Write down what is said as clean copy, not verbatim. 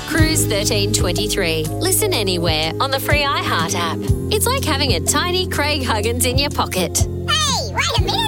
Cruise 1323. Listen anywhere on the free iHeart app. It's like having a tiny Craig Huggins in your pocket. Hey, wait a minute!